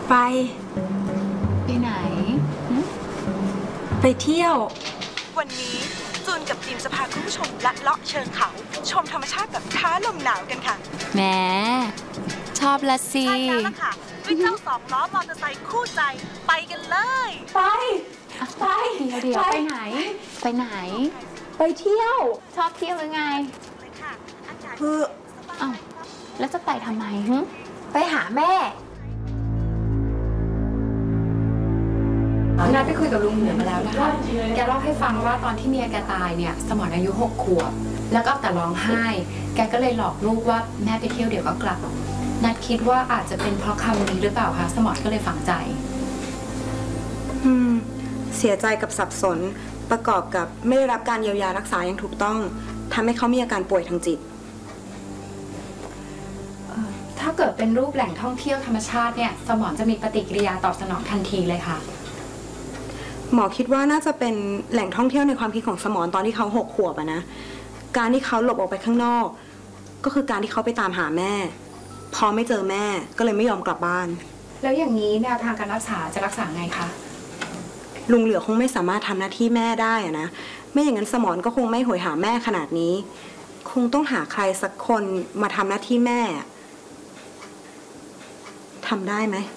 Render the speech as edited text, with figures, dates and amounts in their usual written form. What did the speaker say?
ไปไหนไปเที่ยววันนี้จูนกับทีมจะพาคุณผู้ชมลัดเลาะเชิงเขาชมธรรมชาติแบบท้าลมหนาวกันค่ะแหมชอบละสิใช่แล้วล่ะค่ะด้วยเจ้า2 ล้อมอเตอร์ไซค์คู่ใจไปกันเลยไปเดี๋ยวไปไหนไปเที่ยวชอบเที่ยวหรือไงคือแล้วจะไปทำไมไปหาแม่นัดไปคุยกับลุงเหนือมาแล้วนะคะแกเล่าให้ฟังว่าตอนที่เมียแกตายเนี่ยสมรอายุ6 ขวบแล้วก็แต่ร้องไห้แกก็เลยหลอกลูกว่าแม่ไปเที่ยวเดี๋ยวก็กลับนัดคิดว่าอาจจะเป็นเพราะคำนี้หรือเปล่าคะสมรก็เลยฝังใจเสียใจกับสับสนประกอบกับไม่ได้รับการเยียวยารักษาอย่างถูกต้องทำให้เขามีอาการป่วยทางจิตถ้าเกิดเป็นรูปแหล่งท่องเที่ยวธรรมชาติเนี่ยสมรจะมีปฏิกิริยาตอบสนองทันทีเลยค่ะหมอคิดว่าน่าจะเป็นแหล่งท่องเที่ยวในความคิดของสมรตอนที่เขา6 ขวบอะนะการที่เขาหลบออกไปข้างนอกก็คือการที่เขาไปตามหาแม่พอไม่เจอแม่ก็เลยไม่ยอมกลับบ้านแล้วอย่างนี้แนวทางการรักษาจะรักษาไงคะลุงเหลือคงไม่สามารถทำหน้าที่แม่ได้อะนะไม่อย่างนั้นสมรก็คงไม่โหยหาแม่ขนาดนี้คงต้องหาใครสักคนมาทำหน้าที่แม่ทำได้ไหม